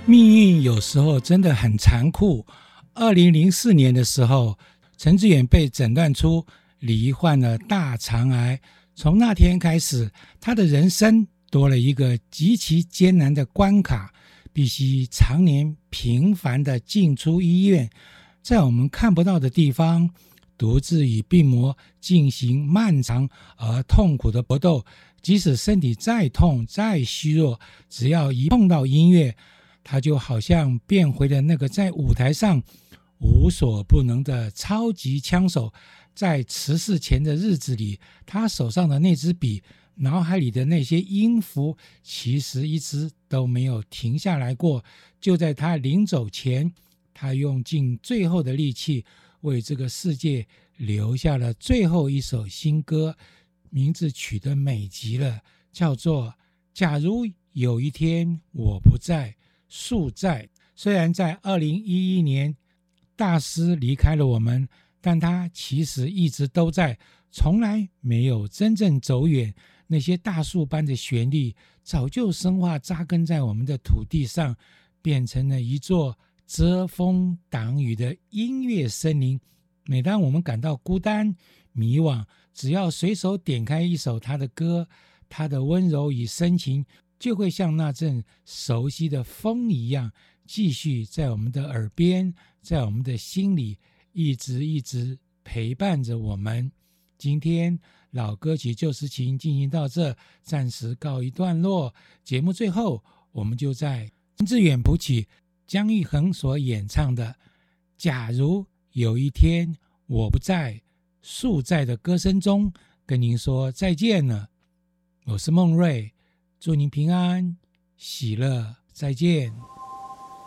命运有时候真的很残酷。2004年的时候，陈志远被诊断出罹患了大肠癌。从那天开始，他的人生多了一个极其艰难的关卡，必须常年频繁地进出医院，在我们看不到的地方独自与病魔进行漫长而痛苦的搏斗。即使身体再痛再虚弱，只要一碰到音乐，他就好像变回了那个在舞台上无所不能的超级枪手。在辞世前的日子里，他手上的那支笔，脑海里的那些音符，其实一直都没有停下来过。就在他临走前，他用尽最后的力气，为这个世界留下了最后一首新歌，名字取得美极了，叫做《假如有一天我不在，树在》。虽然在2011年大师离开了我们，但他其实一直都在，从来没有真正走远。那些大树般的旋律早就深化扎根在我们的土地上，变成了一座遮风挡雨的音乐森林。每当我们感到孤单迷惘，只要随手点开一首他的歌，他的温柔与深情就会像那阵熟悉的风一样，继续在我们的耳边，在我们的心里一直陪伴着我们。今天老歌曲旧时情进行到这，暂时告一段落。节目最后，我们就在陈志远谱曲，姜育恒所演唱的《假如有一天我不在，树在》的歌声中跟您说再见了。我是孟瑞，祝您平安喜乐，再见。